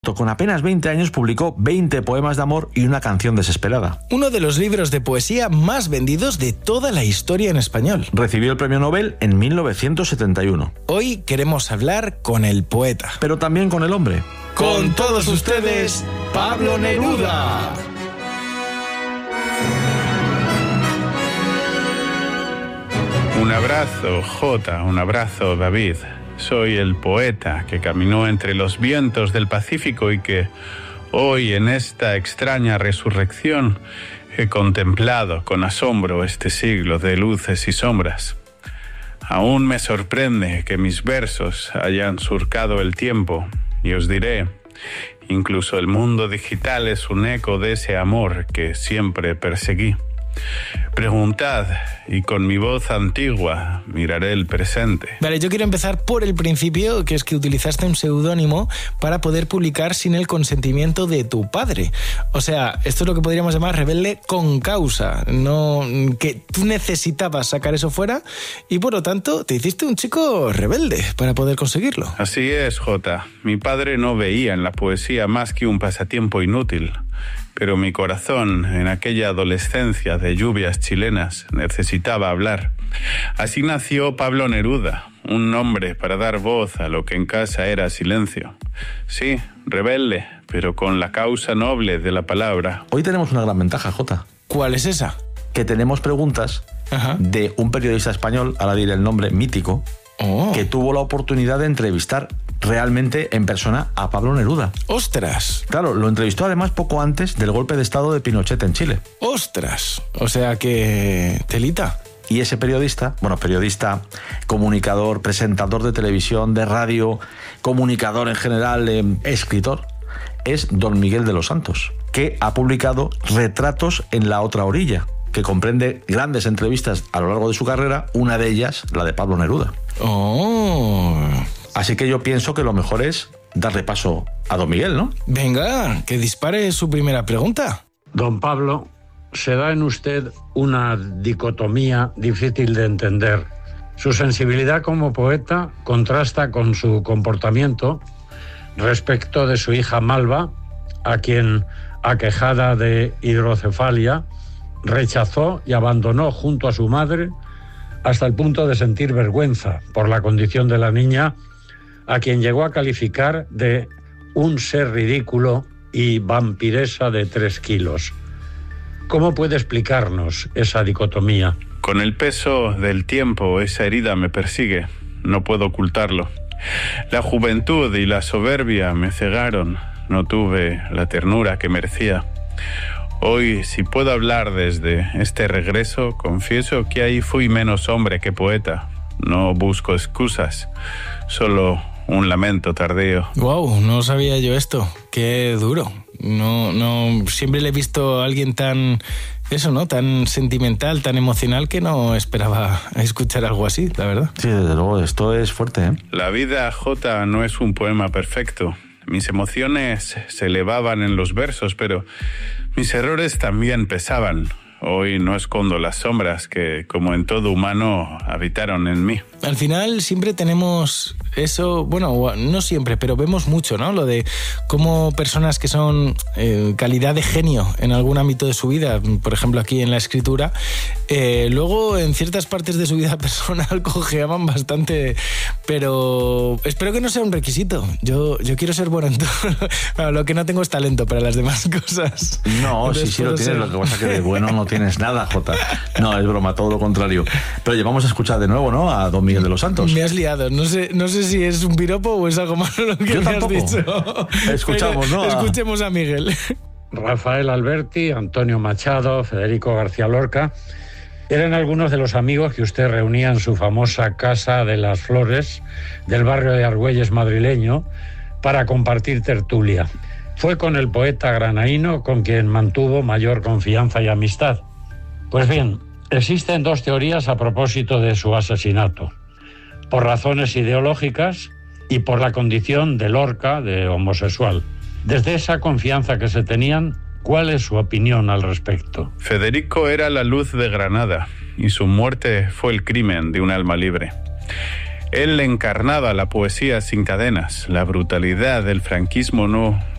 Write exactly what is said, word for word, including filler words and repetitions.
Exacto, con apenas veinte años publicó veinte poemas de amor y una canción desesperada. Uno de los libros de poesía más vendidos de toda la historia en español. Recibió el premio Nobel en mil novecientos setenta y uno. Hoy queremos hablar con el poeta. Pero también con el hombre. Con todos ustedes, Pablo Neruda. Un abrazo, Jota, un abrazo, David. Soy el poeta que caminó entre los vientos del Pacífico y que hoy, en esta extraña resurrección, he contemplado con asombro este siglo de luces y sombras. Aún me sorprende que mis versos hayan surcado el tiempo, y os diré, incluso el mundo digital es un eco de ese amor que siempre perseguí. Preguntad, y con mi voz antigua miraré el presente. Vale, yo quiero empezar por el principio, que es que utilizaste un seudónimo para poder publicar sin el consentimiento de tu padre. O sea, esto es lo que podríamos llamar rebelde con causa, no que tú necesitabas sacar eso fuera y por lo tanto te hiciste un chico rebelde para poder conseguirlo. Así es, Jota. Mi padre no veía en la poesía más que un pasatiempo inútil. Pero mi corazón, en aquella adolescencia de lluvias chilenas, necesitaba hablar. Así nació Pablo Neruda, un nombre para dar voz a lo que en casa era silencio. Sí, rebelde, pero con la causa noble de la palabra. Hoy tenemos una gran ventaja, Jota. ¿Cuál es esa? Que tenemos preguntas Ajá. de un periodista español, ahora diré el nombre, mítico, oh. que tuvo la oportunidad de entrevistar realmente en persona a Pablo Neruda. ¡Ostras! Claro, lo entrevistó además poco antes del golpe de estado de Pinochet en Chile. ¡Ostras! O sea que... telita. Y ese periodista, bueno, periodista, comunicador, presentador de televisión, de radio, comunicador en general, eh, escritor, es don Miguel de los Santos, que ha publicado Retratos en la otra orilla, que comprende grandes entrevistas a lo largo de su carrera, una de ellas, la de Pablo Neruda. ¡Oh! Así que yo pienso que lo mejor es darle paso a don Miguel, ¿no? Venga, que dispare su primera pregunta. Don Pablo, se da en usted una dicotomía difícil de entender. Su sensibilidad como poeta contrasta con su comportamiento respecto de su hija Malva, a quien, aquejada de hidrocefalia, rechazó y abandonó junto a su madre hasta el punto de sentir vergüenza por la condición de la niña, a quien llegó a calificar de un ser ridículo y vampiresa de tres kilos. ¿Cómo puede explicarnos esa dicotomía? Con el peso del tiempo, esa herida me persigue. No puedo ocultarlo. La juventud y la soberbia me cegaron. No tuve la ternura que merecía. Hoy, si puedo hablar desde este regreso, confieso que ahí fui menos hombre que poeta. No busco excusas, solo un lamento tardío. Wow, no sabía yo esto. Qué duro. No, no, siempre le he visto a alguien tan, eso, ¿no? Tan sentimental, tan emocional, que no esperaba escuchar algo así, la verdad. Sí, desde luego, esto es fuerte, ¿eh? La vida, Jota, no es un poema perfecto. Mis emociones se elevaban en los versos, pero mis errores también pesaban. Hoy no escondo las sombras que, como en todo humano, habitaron en mí. Al final siempre tenemos eso, bueno, no siempre, pero vemos mucho, ¿no? Lo de cómo personas que son eh, calidad de genio en algún ámbito de su vida, por ejemplo aquí en la escritura, eh, luego en ciertas partes de su vida personal cojeaban bastante, pero espero que no sea un requisito. Yo, yo quiero ser bueno en todo. Bueno, lo que no tengo es talento para las demás cosas. No, Entonces, sí, sí lo tienes, ser... lo que pasa es que de bueno no tienes nada, Jota. No, es broma, todo lo contrario. Pero llevamos a escuchar de nuevo, ¿no? A don Miguel de los Santos. Me has liado, no sé, no sé si es un piropo o es algo malo lo que Yo me tampoco. has dicho. Escuchamos, Pero, ¿no? Escuchemos a Miguel. Rafael Alberti, Antonio Machado, Federico García Lorca eran algunos de los amigos que usted reunía en su famosa Casa de las Flores del barrio de Argüelles madrileño para compartir tertulia. Fue con el poeta granaíno con quien mantuvo mayor confianza y amistad. Pues bien, existen dos teorías a propósito de su asesinato. Por razones ideológicas y por la condición de Lorca de homosexual. Desde esa confianza que se tenían, ¿cuál es su opinión al respecto? Federico era la luz de Granada y su muerte fue el crimen de un alma libre. Él encarnaba la poesía sin cadenas. La brutalidad del franquismo no